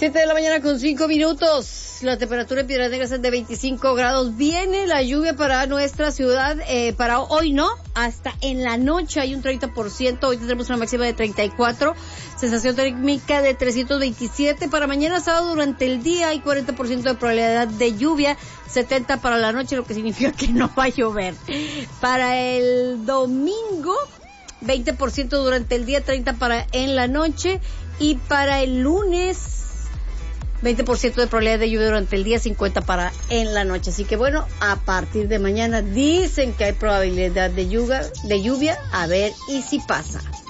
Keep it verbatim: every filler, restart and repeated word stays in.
Siete de la mañana con cinco minutos. La temperatura en Piedras Negras es de veinticinco grados. Viene la lluvia para nuestra ciudad, eh, para hoy no, hasta en la noche hay un treinta por ciento. Hoy tendremos una máxima de treinta y cuatro. Sensación térmica de trescientos veintisiete. Para mañana sábado durante el día hay cuarenta por ciento de probabilidad de lluvia. setenta para la noche, lo que significa que no va a llover. Para el domingo, veinte por ciento durante el día, treinta para en la noche. Y para el lunes, veinte por ciento de probabilidad de lluvia durante el día, cincuenta para en la noche. Así que bueno, a partir de mañana dicen que hay probabilidad de lluvia, de lluvia, a ver y si pasa.